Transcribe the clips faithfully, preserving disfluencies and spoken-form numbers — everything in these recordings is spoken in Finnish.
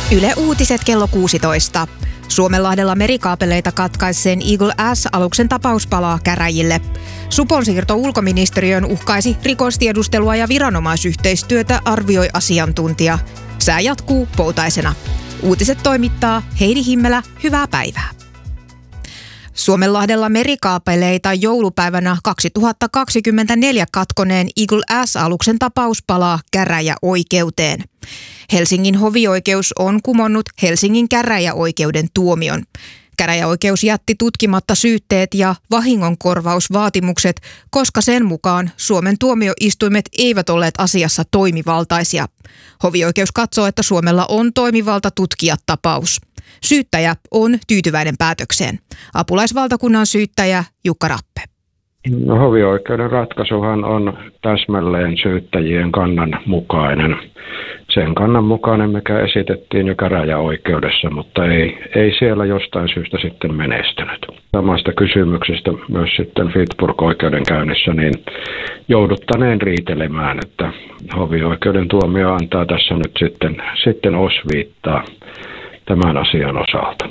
Yle Uutiset kello kuusitoista. Suomenlahdella merikaapeleita katkaisseen Eagle S-aluksen tapaus palaa käräjille. Supon siirto ulkoministeriön uhkaisi rikostiedustelua ja viranomaisyhteistyötä, arvioi asiantuntija. Sää jatkuu poutaisena. Uutiset toimittaa Heidi Himmelä. Hyvää päivää. Suomenlahdella merikaapeleita joulupäivänä kaksituhattakaksikymmentäneljä katkoneen Eagle S-aluksen tapaus palaa käräjäoikeuteen. Helsingin hovioikeus on kumonnut Helsingin käräjäoikeuden tuomion. Käräjäoikeus jätti tutkimatta syytteet ja vahingonkorvausvaatimukset, koska sen mukaan Suomen tuomioistuimet eivät olleet asiassa toimivaltaisia. Hovioikeus katsoo, että Suomella on toimivalta tutkia tapaus. Syyttäjä on tyytyväinen päätökseen. Apulaisvaltakunnan syyttäjä Jukka Rappe. No, hovioikeuden ratkaisuhan on täsmälleen syyttäjien kannan mukainen. Sen kannan mukainen, mikä esitettiin jo käräjäoikeudessa, mutta ei, ei siellä jostain syystä sitten menestynyt. Samasta kysymyksestä myös sitten Fitburg-oikeudenkäynnissä niin jouduttaneen riitelemään, että hovioikeuden tuomio antaa tässä nyt sitten, sitten osviittaa tämän asian osalta.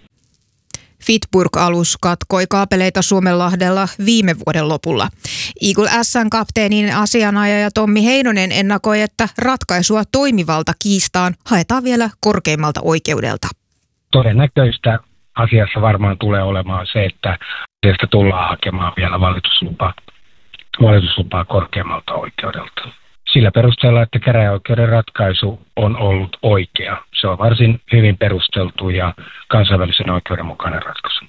Fitburg-alus katkoi kaapeleita Suomenlahdella viime vuoden lopulla. Eagle S:n kapteenin asianajaja Tommi Heinonen ennakoi, että ratkaisua toimivalta kiistaan haetaan vielä korkeimmalta oikeudelta. Todennäköistä asiassa varmaan tulee olemaan se, että asiasta tullaan hakemaan vielä valituslupaa, valituslupaa korkeimmalta oikeudelta. Sillä perusteella, että käräjäoikeuden ratkaisu on ollut oikea. Se on varsin hyvin perusteltu ja kansainvälisen oikeuden mukainen ratkaisu.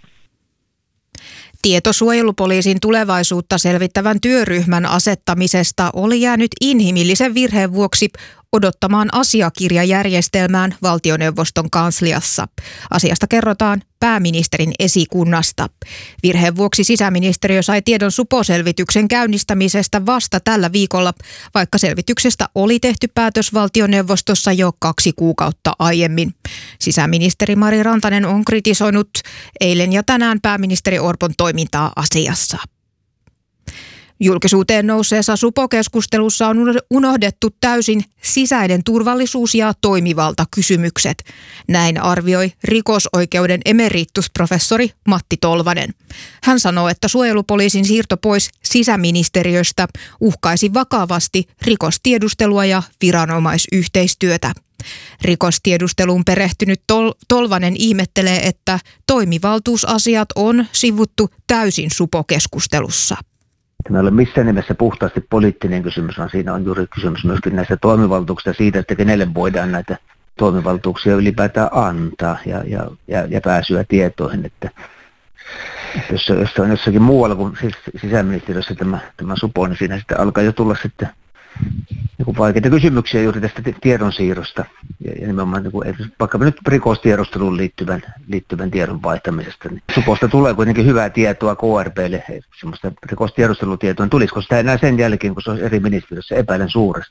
Tieto suojelupoliisin tulevaisuutta selvittävän työryhmän asettamisesta oli jäänyt inhimillisen virheen vuoksi odottamaan asiakirjajärjestelmään valtioneuvoston kansliassa. Asiasta kerrotaan pääministerin esikunnasta. Virheen vuoksi sisäministeriö sai tiedon suposelvityksen käynnistämisestä vasta tällä viikolla, vaikka selvityksestä oli tehty päätös valtioneuvostossa jo kaksi kuukautta aiemmin. Sisäministeri Mari Rantanen on kritisoinut eilen ja tänään pääministeri Orpon toimintaa asiassa. Julkisuuteen nousseessa supokeskustelussa on unohdettu täysin sisäinen turvallisuus ja toimivaltakysymykset. Näin arvioi rikosoikeuden emeritusprofessori Matti Tolvanen. Hän sanoo, että suojelupoliisin siirto pois sisäministeriöstä uhkaisi vakavasti rikostiedustelua ja viranomaisyhteistyötä. Rikostiedusteluun perehtynyt Tol- Tolvanen ihmettelee, että toimivaltuusasiat on sivuttu täysin supokeskustelussa. Tämä ei ole missään nimessä puhtaasti poliittinen kysymys, vaan siinä on juuri kysymys myöskin näistä toimivaltuuksista siitä, että kenelle voidaan näitä toimivaltuuksia ylipäätään antaa ja, ja, ja, ja pääsyä tietoihin. Että jos, jos on jossakin muualla kuin siis sisäministeriössä tämä, tämä supo, niin siinä sitten alkaa jo tulla sitten joku vaikeita kysymyksiä juuri tästä tiedonsiirrosta ja, ja nimenomaan niin kuin, vaikka nyt rikostiedusteluun liittyvän, liittyvän tiedon vaihtamisesta. Niin suposta tulee kuitenkin hyvää tietoa K R P:lle, semmoista rikostiedustelutietoa. Tulisiko sitä enää sen jälkeen, kun se on eri ministeriössä, epäilen suuresti.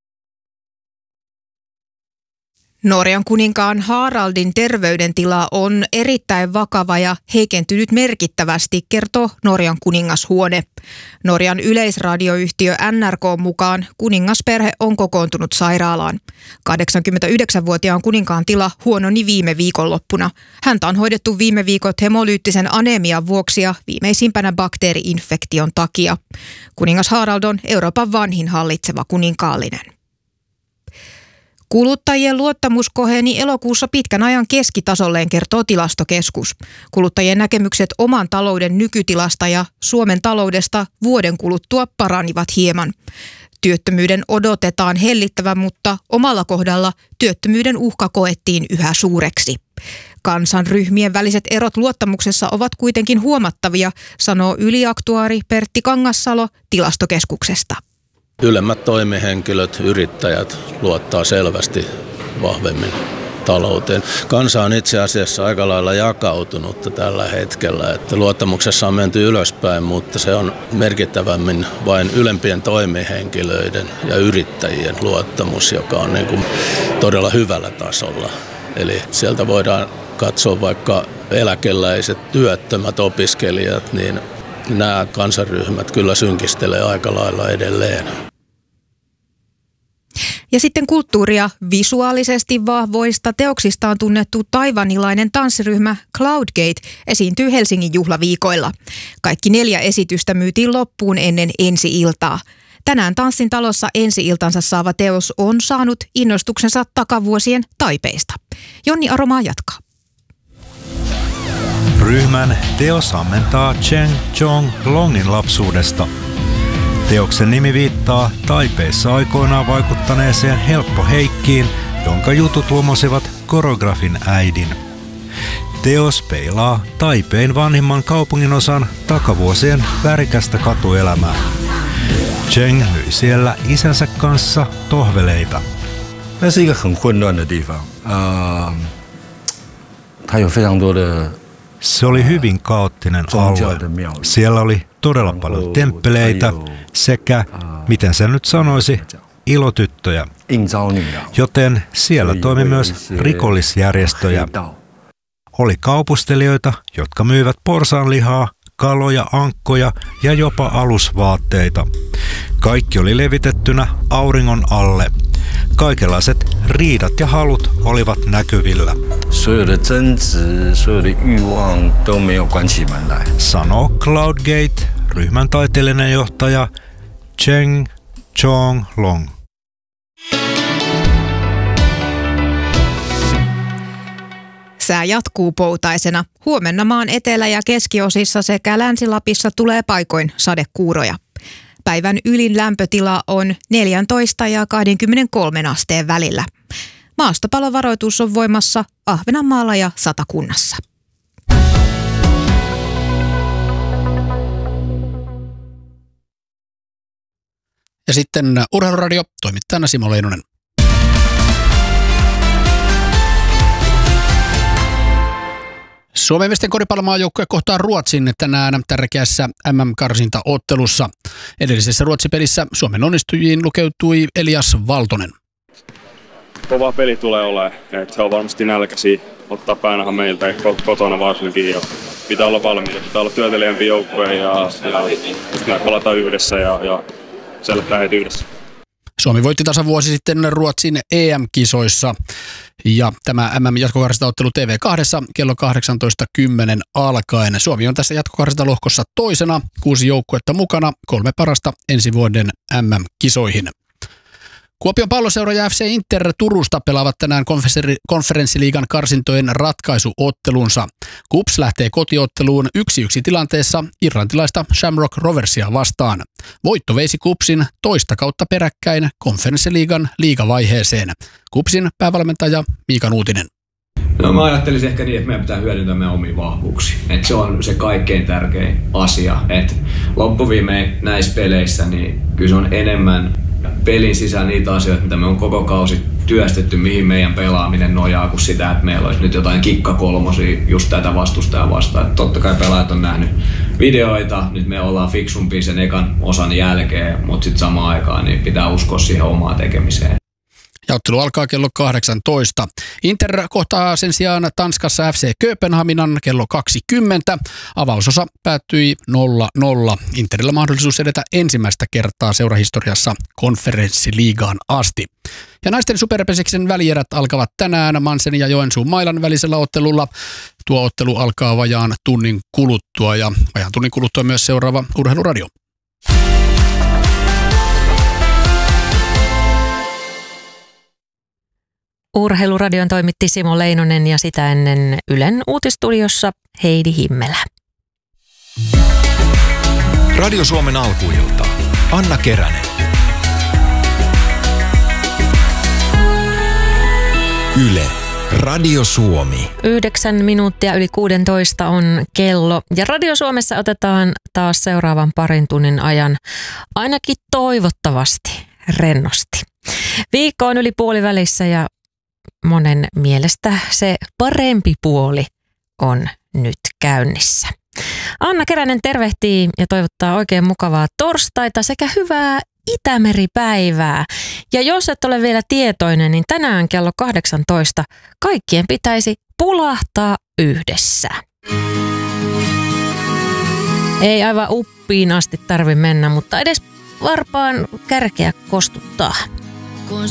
Norjan kuninkaan Haraldin terveydentila on erittäin vakava ja heikentynyt merkittävästi, kertoo Norjan kuningashuone. Norjan yleisradioyhtiö N R K mukaan kuningasperhe on kokoontunut sairaalaan. kahdeksankymmentäyhdeksänvuotiaan kuninkaan tila huononi viime viikonloppuna. Häntä on hoidettu viime viikot hemolyyttisen anemian vuoksi ja viimeisimpänä bakteeri-infektion takia. Kuningas Harald on Euroopan vanhin hallitseva kuninkaallinen. Kuluttajien luottamus koheni elokuussa pitkän ajan keskitasolleen, kertoo Tilastokeskus. Kuluttajien näkemykset oman talouden nykytilasta ja Suomen taloudesta vuoden kuluttua paranivat hieman. Työttömyyden odotetaan hellittävän, mutta omalla kohdalla työttömyyden uhka koettiin yhä suureksi. Kansanryhmien väliset erot luottamuksessa ovat kuitenkin huomattavia, sanoo yliaktuaari Pertti Kangassalo Tilastokeskuksesta. Ylemmät toimihenkilöt, yrittäjät luottaa selvästi vahvemmin talouteen. Kansa on itse asiassa aika lailla jakautunutta tällä hetkellä, että luottamuksessa on menty ylöspäin, mutta se on merkittävämmin vain ylempien toimihenkilöiden ja yrittäjien luottamus, joka on niin kuin todella hyvällä tasolla. Eli sieltä voidaan katsoa vaikka eläkeläiset, työttömät, opiskelijat, niin nämä kansanryhmät kyllä synkistelee aika lailla edelleen. Ja sitten kulttuuria visuaalisesti vahvoista teoksistaan tunnettu taivanilainen tanssiryhmä Cloudgate esiintyy Helsingin juhlaviikoilla. Kaikki neljä esitystä myytiin loppuun ennen ensi-iltaa. Tänään Tanssin talossa ensi-iltansa saava teos on saanut innostuksensa takavuosien Taipeista. Jonni Aromaa jatkaa. Ryhmän teos ammentaa Cheng Chong Longin lapsuudesta. Teoksen nimi viittaa Taipeissa aikoinaan vaikuttaneeseen Helppo Heikkiin, jonka jutut lumosivat koreografin äidin. Teos peilaa Taipeen vanhimman kaupunginosan takavuosien värikästä katuelämää. Cheng myi siellä isänsä kanssa tohveleita. 那是一个很混乱的地方，呃，它有非常多的 Se oli hyvin kaoottinen alue. Siellä oli todella paljon temppeleitä sekä, miten sen nyt sanoisi, ilotyttöjä. Joten siellä toimi myös rikollisjärjestöjä. Oli kaupustelijoita, jotka myivät porsaanlihaa, kaloja, ankkoja ja jopa alusvaatteita. Kaikki oli levitettynä auringon alle. Kaikenlaiset riidat ja halut olivat näkyvillä. Sanoo Cloudgate, ryhmän taiteellinen johtaja Cheng Chong Long. Sää jatkuu poutaisena. Huomenna maan etelä- ja keskiosissa sekä Länsi-Lapissa tulee paikoin sadekuuroja. Päivän ylin lämpötila on neljätoista ja kaksikymmentäkolme asteen välillä. Maastopalovaroitus on voimassa Ahvenanmaalla ja Satakunnassa. Ja sitten Urheiluradio, toimittajana Simo Leinonen. Suomen miesten koripallomaajoukkue kohtaa Ruotsin tänään tärkeässä M M-karsintaottelussa. Edellisessä Ruotsi-pelissä Suomen onnistujiin lukeutui Elias Valtonen. Kova peli tulee olemaan. Et se on varmasti nälkäisiä ottaa päänahan meiltä kotona varsinkin. Ja pitää olla valmiita, pitää olla työtelijämpi joukkue ja, ja me palataan yhdessä ja, ja selätään heti yhdessä. Suomi voitti tasavuosi sitten Ruotsin E M-kisoissa ja tämä M M-jatkokarsintaottelu T V kaksi kello kahdeksantoista kymmenen alkaen. Suomi on tässä jatkokarsintalohkossa toisena, kuusi joukkuetta mukana, kolme parasta ensi vuoden M M-kisoihin. Kuopion palloseura ja F C Inter Turusta pelaavat tänään konferenssiliigan karsintojen ratkaisuottelunsa. KuPS lähtee kotiotteluun yksi yksi tilanteessa irlantilaista Shamrock Roversia vastaan. Voitto veisi KuPSin toista kautta peräkkäin konferenssiliigan liigavaiheeseen. KuPSin päävalmentaja Miika Nuutinen. No mä ajattelisin ehkä niin, että meidän pitää hyödyntää meidän omia vahvuuksia. Että se on se kaikkein tärkein asia. Että loppuviimein näissä peleissä, niin kyllä se on enemmän pelin sisään niitä asioita, mitä me on koko kausi työstetty, mihin meidän pelaaminen nojaa, kuin sitä, että meillä olisi nyt jotain kikkakolmosia just tätä vastustajaa vastaan. Että totta kai pelaajat on nähnyt videoita, nyt me ollaan fiksumpia sen ekan osan jälkeen, mutta sitten samaan aikaan niin pitää uskoa siihen omaan tekemiseen. Ja ottelu alkaa kello kahdeksantoista. Inter kohtaa sen sijaan Tanskassa F C Kööpenhaminan kello kaksikymmentä. Avausosa päättyi nolla nolla. Interillä mahdollisuus edetä ensimmäistä kertaa seurahistoriassa konferenssiliigaan asti. Ja naisten superpeseksen välierät alkavat tänään Mansen ja Joensuun Mailan välisellä ottelulla. Tuo ottelu alkaa vajaan tunnin kuluttua ja vajaan tunnin kuluttua myös seuraava Urheiluradio. Urheiluradion toimitti Simo Leinonen ja sitä ennen Ylen uutistudiossa Heidi Himmelä. Radio Suomen alkuilta. Anna Keränen. Yle. Radio Suomi. Yhdeksän minuuttia yli kuudentoista on kello ja Radio Suomessa otetaan taas seuraavan parin tunnin ajan ainakin toivottavasti rennosti. Viikko on yli puolivälissä ja monen mielestä se parempi puoli on nyt käynnissä. Anna Keränen tervehtii ja toivottaa oikein mukavaa torstaita sekä hyvää Itämeripäivää. Ja jos et ole vielä tietoinen, niin tänään kello kahdeksantoista kaikkien pitäisi pulahtaa yhdessä. Ei aivan uppiin asti tarvi mennä, mutta edes varpaan kärkeä kostuttaa.